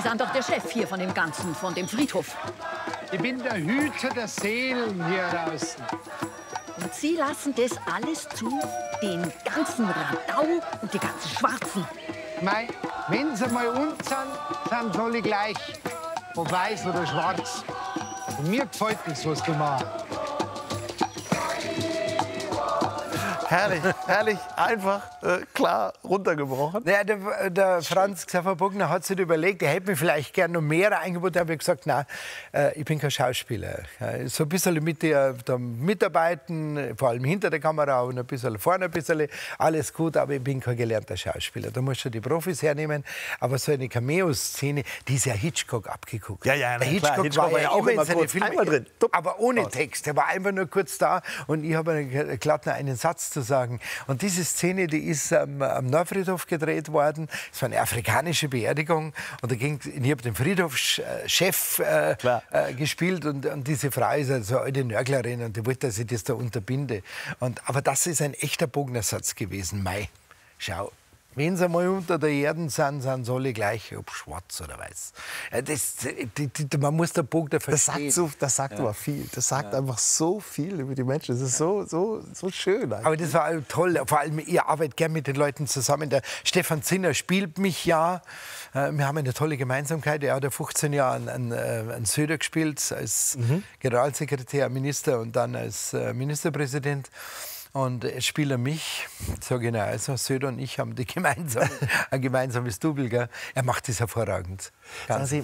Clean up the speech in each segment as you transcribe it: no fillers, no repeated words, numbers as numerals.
sind doch der Chef hier von dem Ganzen, von dem Friedhof. Ich bin der Hüter der Seelen hier draußen. Und Sie lassen das alles zu? Den ganzen Radau und die ganzen Schwarzen? Mei, wenn sie mal uns sind sie alle gleich. Ob weiß oder schwarz. Und mir gefällt das, was du machst. Herrlich, herrlich, einfach, klar runtergebrochen. Ja, der Franz Xaver Bogner hat sich überlegt, er hätte mir vielleicht gerne noch mehr angeboten. Da habe ich gesagt, nein, ich bin kein Schauspieler. So ein bisschen mit dir da mitarbeiten, vor allem hinter der Kamera und ein bisschen vorne ein bisschen, alles gut, aber ich bin kein gelernter Schauspieler. Da musst du die Profis hernehmen. Aber so eine Cameo-Szene, die ist ja Hitchcock abgeguckt. Ja, ja, der Hitchcock war ja auch immer kurz einmal drin. Aber ohne Text. Er war einfach nur kurz da und ich habe glatt noch einen Satz zu sagen. Und diese Szene, die ist am Nordfriedhof gedreht worden. Es war eine afrikanische Beerdigung. Und ich habe den Friedhofschef gespielt. Und diese Frau ist also eine Nörglerin und die wollte, dass ich das da unterbinde. Aber das ist ein echter Bognersatz gewesen. Mei, schau. Wenn sie mal unter der Erde sind sie alle gleich, ob schwarz oder weiß. Man muss den Bogner verstehen. Das sagt aber viel. Das sagt einfach so viel über die Menschen. Das ist so schön eigentlich. Aber das war toll. Vor allem, ihr arbeitet gerne mit den Leuten zusammen. Der Stefan Zinner spielt mich ja. Wir haben eine tolle Gemeinsamkeit. Er hat ja 15 Jahre an Söder gespielt, als Generalsekretär, Minister und dann als Ministerpräsident. Und jetzt spielt er mich, so genau, also Söder und ich haben ein gemeinsames Double. Gell? Er macht das hervorragend. Sagen Sie,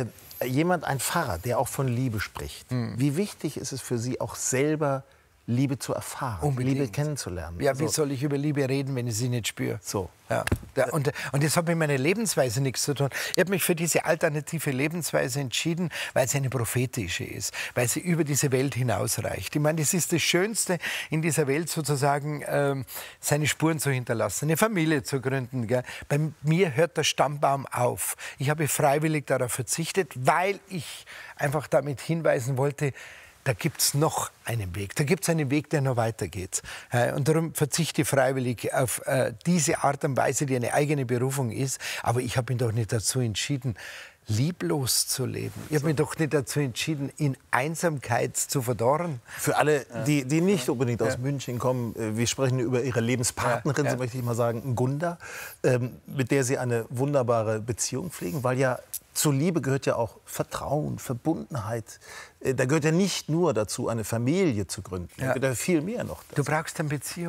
ein Pfarrer, der auch von Liebe spricht, wie wichtig ist es für Sie, auch selber Liebe zu erfahren, unbedingt. Liebe kennenzulernen? Ja, wie soll ich über Liebe reden, wenn ich sie nicht spüre? So. Ja. Und das hat mit meiner Lebensweise nichts zu tun. Ich habe mich für diese alternative Lebensweise entschieden, weil sie eine prophetische ist, weil sie über diese Welt hinausreicht. Ich meine, das ist das Schönste in dieser Welt, sozusagen seine Spuren zu hinterlassen, eine Familie zu gründen. Gell? Bei mir hört der Stammbaum auf. Ich habe freiwillig darauf verzichtet, weil ich einfach damit hinweisen wollte, da gibt es noch einen Weg. Da gibt es einen Weg, der noch weitergeht. Und darum verzichte ich freiwillig auf diese Art und Weise, die eine eigene Berufung ist. Aber ich habe mich doch nicht dazu entschieden, lieblos zu leben. Ich habe mich doch nicht dazu entschieden, in Einsamkeit zu verdorren. Für alle, die nicht unbedingt aus München kommen, wir sprechen über Ihre Lebenspartnerin, so möchte ich mal sagen, Gunda, mit der Sie eine wunderbare Beziehung pflegen, weil ja zur Liebe gehört ja auch Vertrauen, Verbundenheit. Da gehört ja nicht nur dazu, eine Familie zu gründen. Da gehört ja viel mehr noch dazu. Du brauchst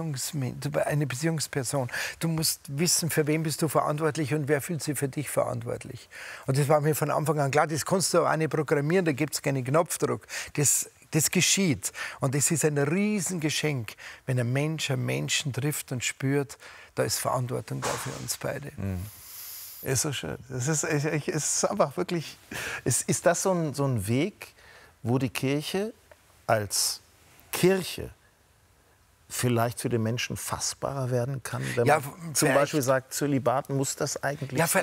eine Beziehungsperson. Du musst wissen, für wen bist du verantwortlich und wer fühlt sich für dich verantwortlich. Und das war mir von Anfang an klar. Das kannst du auch nicht programmieren, da gibt es keinen Knopfdruck. Das geschieht. Und es ist ein Riesengeschenk, wenn ein Mensch einen Menschen trifft und spürt, da ist Verantwortung da für uns beide. Ist so schön. Es ist einfach wirklich. Ist das so ein Weg, wo die Kirche als Kirche vielleicht für den Menschen fassbarer werden kann? Wenn man zum Beispiel sagt, Zölibat, muss das eigentlich sein?